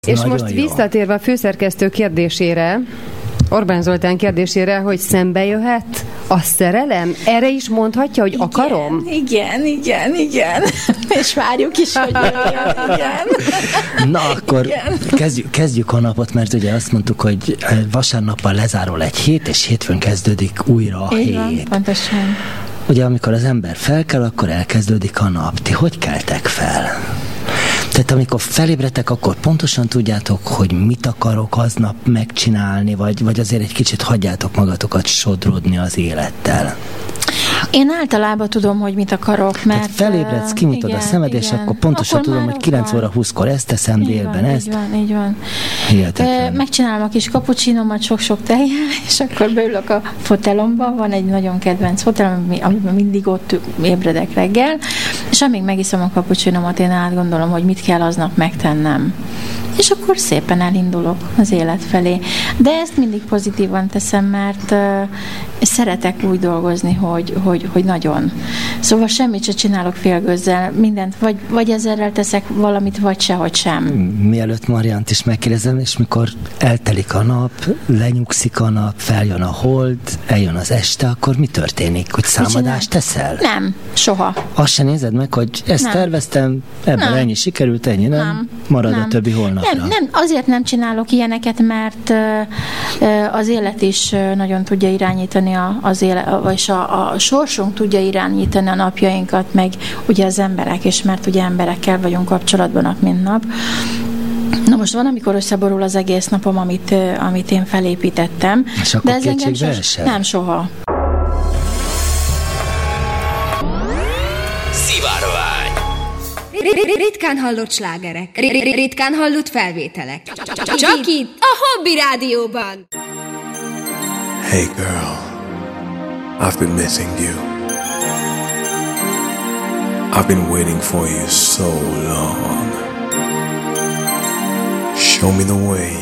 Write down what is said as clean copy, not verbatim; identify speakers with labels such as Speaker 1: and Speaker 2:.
Speaker 1: És most visszatérve a főszerkesztő kérdésére, Orbán Zoltán kérdésére, hogy szembe jöhet a szerelem? Erre is mondhatja, hogy akarom?
Speaker 2: Igen. És várjuk is, hogy jöjjön, igen.
Speaker 3: Na, akkor kezdjük a napot, mert ugye azt mondtuk, hogy vasárnappal lezárul egy hét, és hétfőn kezdődik újra a hét.
Speaker 2: Van, pontosan.
Speaker 3: Ugye, amikor az ember felkel, akkor elkezdődik a nap. Ti hogy keltek fel? Tehát amikor felébredtek, akkor pontosan tudjátok, hogy mit akarok aznap megcsinálni, vagy azért egy kicsit hagyjátok magatokat sodrodni az élettel?
Speaker 2: Én általában tudom, hogy mit akarok, mert...
Speaker 3: Tehát felébredsz, kinyitod a szemed, és akkor pontosan akkor tudom, hogy 9 óra 20-kor ezt teszem, délben ezt.
Speaker 2: Így van. Megcsinálom a kis kapucsinomat sok-sok tejjel, és akkor beülök a fotelomba, van egy nagyon kedvenc fotelom, amiben mindig ott ébredek reggel, és amíg megiszom a kapucsinomat, én átgondolom, hogy mit kell aznap megtennem. És akkor szépen elindulok az élet felé. De ezt mindig pozitívan teszem, mert szeretek úgy dolgozni, hogy nagyon. Szóval semmit se csinálok félgőzzel, mindent, vagy ezerrel teszek valamit, vagy sehogy sem.
Speaker 3: Mielőtt Mariant is megkérdezem, és mikor eltelik a nap, lenyugszik a nap, feljön a hold, eljön az este, akkor mi történik? Hogy számadást teszel?
Speaker 2: Nem, soha.
Speaker 3: Azt se nézed meg, hogy ezt nem terveztem, ebben ennyi sikerült, ennyi nem, marad a többi holnapra.
Speaker 2: Nem, azért nem csinálok ilyeneket, mert az élet is nagyon tudja irányítani vagyis a sorsunk tudja irányítani a napjainkat, meg ugye az emberek is, mert ugye emberekkel vagyunk kapcsolatban nap mint nap. Na most van, amikor összeborul az egész napom, amit én felépítettem.
Speaker 3: És akkor kétségbe esel?
Speaker 2: Nem, soha.
Speaker 4: Szivárvány. Ritkán hallott slágerek. Ritkán hallott felvételek. Csak itt, a Hobby Rádióban.
Speaker 5: Hey girl, I've been missing you. I've been waiting for you so long. Show me the way.